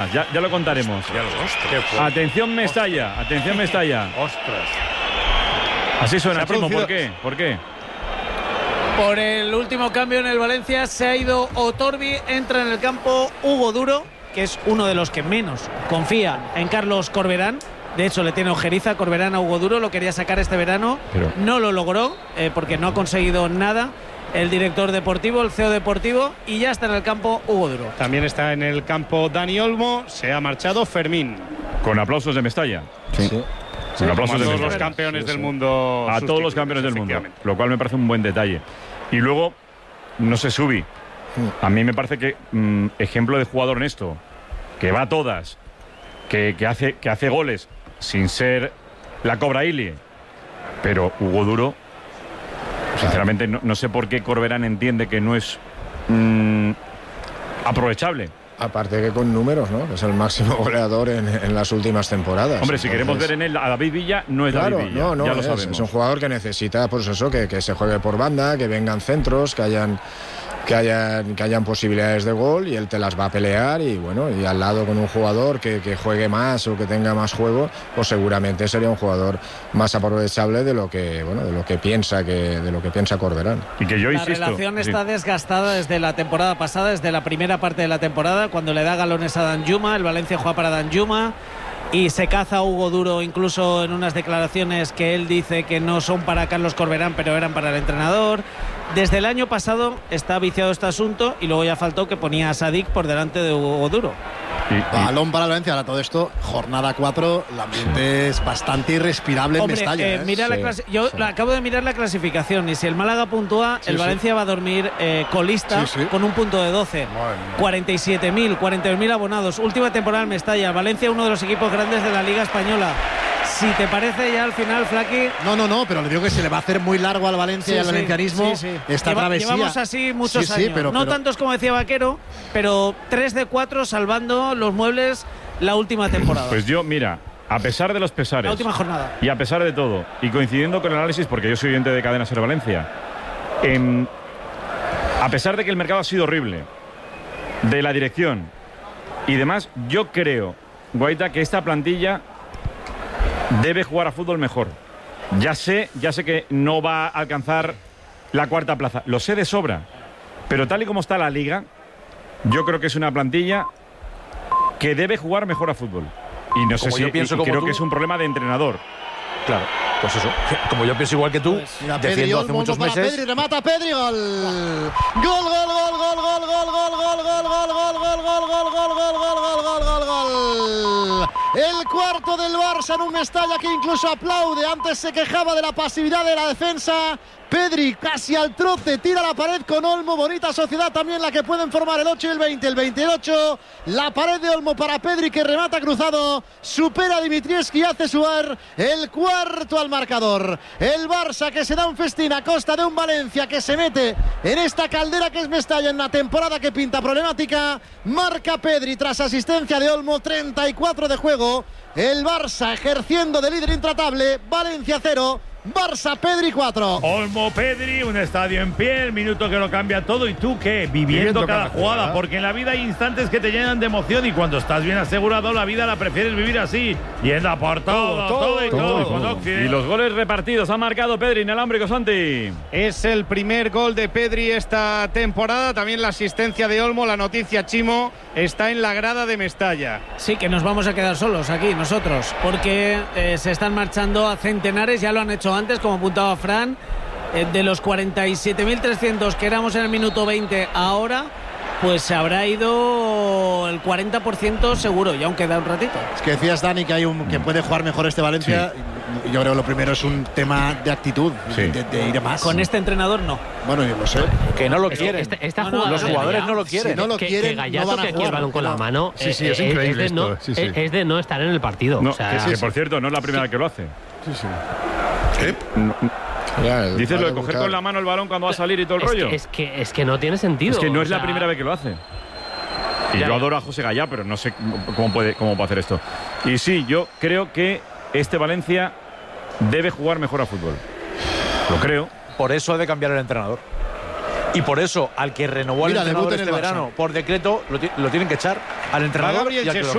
más, ya lo contaremos. Atención Mestalla, Ostras. Así suena, Chimo, producido... ¿por qué? Por el último cambio en el Valencia se ha ido Otorbi, entra en el campo Hugo Duro, que es uno de los que menos confía en Carlos Corberán. De hecho, le tiene ojeriza Corberán a Hugo Duro, lo quería sacar este verano, pero no lo logró porque no ha conseguido nada el director deportivo, el CEO deportivo, y ya está en el campo Hugo Duro. También está en el campo Dani Olmo, se ha marchado Fermín. Con aplausos de Mestalla. Sí. Con aplausos de todos los campeones del mundo. A todos los campeones del mundo, lo cual me parece un buen detalle. Y luego, no sé, Subi, a mí me parece que ejemplo de jugador honesto, que va a todas, que hace goles sin ser la Cobra Ilie, pero Hugo Duro, sinceramente no sé por qué Corberán entiende que no es aprovechable. Aparte que con números, ¿no? Es el máximo goleador en las últimas temporadas. Hombre, si queremos ver en él a David Villa, no es David Villa, ya lo sabemos. Es un jugador que necesita, pues eso, que se juegue por banda, que vengan centros, que hayan posibilidades de gol, y él te las va a pelear, y bueno, y al lado con un jugador que juegue más o que tenga más juego, pues seguramente sería un jugador más aprovechable de lo que piensa Corberán. Y que yo insisto, la relación está desgastada desde la temporada pasada, desde la primera parte de la temporada, cuando le da galones a Danjuma, el Valencia juega para Danjuma y se caza a Hugo Duro, incluso en unas declaraciones que él dice que no son para Carlos Corberán, pero eran para el entrenador. Desde el año pasado está viciado este asunto, y luego ya faltó que ponía a Sadik por delante de Hugo Duro. Balón para el Valencia. Ahora todo esto, jornada 4, el ambiente es bastante irrespirable en Mestalla. Mira yo acabo de mirar la clasificación, y si el Málaga puntúa, el Valencia va a dormir colista con un punto de 12. 42.000 abonados. Última temporada en Mestalla. Valencia, uno de los equipos grandes de la Liga Española. Si te parece, ya al final, Flaqui... No, pero le digo que se le va a hacer muy largo al Valencia y al valencianismo esta travesía. Llevamos así muchos años. No tantos como decía Vaquero, pero 3 de 4 salvando los muebles la última temporada. Pues yo, mira, a pesar de los pesares... La última jornada. Y a pesar de todo, y coincidiendo con el análisis, porque yo soy oyente de Cadena Ser Valencia, a pesar de que el mercado ha sido horrible, de la dirección y demás, yo creo, Guaita, que esta plantilla debe jugar a fútbol mejor. Ya sé que no va a alcanzar la 4ª plaza, lo sé de sobra, pero tal y como está la liga, yo creo que es una plantilla que debe jugar mejor a fútbol. Y no sé si creo que es un problema de entrenador. Claro, pues eso. Como yo pienso igual que tú, defiendo hace muchos meses. Pedri, remata Pedri, gol. Gol. El cuarto del Barça en un Mestalla que incluso aplaude. Antes se quejaba de la pasividad de la defensa. Pedri casi al troce, tira la pared con Olmo. Bonita sociedad también la que pueden formar el 8 y el 20. El 28, la pared de Olmo para Pedri, que remata cruzado, supera a Dimitrievski y hace suar el cuarto al marcador. El Barça que se da un festín a costa de un Valencia que se mete en esta caldera que es Mestalla en una temporada que pinta problemática. Marca Pedri tras asistencia de Olmo, 34 de juego. El Barça ejerciendo de líder intratable. Valencia 0, Barça Pedri 4. Olmo Pedri, un estadio en pie, el minuto que lo cambia todo. ¿Y tú qué? Viviendo cada jugada, porque en la vida hay instantes que te llenan de emoción, y cuando estás bien asegurado, la vida la prefieres vivir así, yendo por todo. Y los goles repartidos ha marcado Pedri, inalámbrico, Santi. Es el primer gol de Pedri esta temporada, también la asistencia de Olmo. La noticia, Chimo, está en la grada de Mestalla. Sí, que nos vamos a quedar solos aquí nosotros, porque se están marchando a centenares, ya lo han hecho antes, como apuntaba Fran, de los 47.300 que éramos en el minuto 20 ahora, pues se habrá ido el 40% seguro, y aún queda un ratito. Es que decías, Dani, que que puede jugar mejor este Valencia. Sí. Yo creo que lo primero es un tema de actitud, de ir a más. Con este entrenador no. Bueno, yo lo sé. Que no lo quieren. Los jugadores no lo quieren. Si no lo quieren, que Gallardo, no van a que quiere el balón con la mano. Es increíble esto. Es de no estar en el partido. No, que por cierto, no es la primera vez que lo hace. ¿Qué? Dices lo de coger con la mano el balón cuando va a salir y todo el rollo. Es que no tiene sentido. Es que no es la primera vez que lo hace. Y yo adoro a José Gallá, pero no sé cómo puede hacer esto. Y sí, yo creo que este Valencia debe jugar mejor a fútbol. Lo creo. Por eso ha de cambiar el entrenador. Y por eso, al que renovó el entrenador este verano por decreto, lo tienen que echar al entrenador. Gabriel y al que Jesús.